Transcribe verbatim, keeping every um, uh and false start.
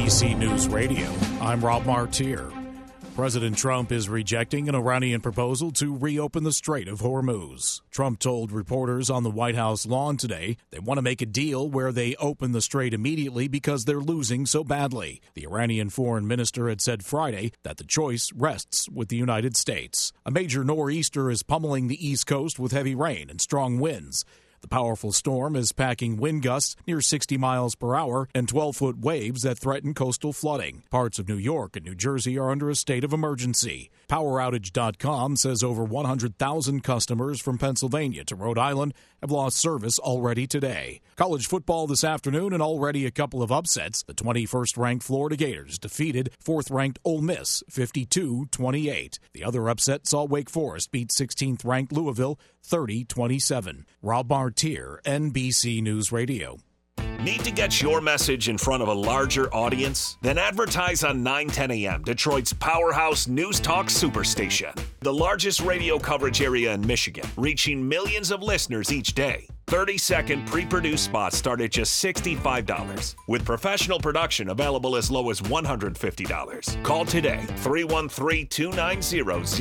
B C News Radio, I'm Rob Martier. President Trump is rejecting an Iranian proposal to reopen the Strait of Hormuz. Trump told reporters on the White House lawn today they want to make a deal where they open the strait immediately because they're losing so badly. The Iranian foreign minister had said Friday that the choice rests with the United States. A major nor'easter is pummeling the East Coast with heavy rain and strong winds. The powerful storm is packing wind gusts near sixty miles per hour and twelve-foot waves that threaten coastal flooding. Parts of New York and New Jersey are under a state of emergency. Power Outage dot com says over one hundred thousand customers from Pennsylvania to Rhode Island have lost service already today. College football this afternoon and already a couple of upsets. The twenty-first ranked Florida Gators defeated fourth-ranked Ole Miss fifty-two twenty-eight. The other upset saw Wake Forest beat sixteenth-ranked Louisville thirty twenty-seven. Rob Martier, N B C News Radio. Need to get your message in front of a larger audience? Then advertise on nine ten a.m., Detroit's powerhouse news talk superstation. The largest radio coverage area in Michigan, reaching millions of listeners each day. thirty-second pre-produced spots start at just sixty-five dollars, with professional production available as low as one hundred fifty dollars. Call today, three one three, two nine zero,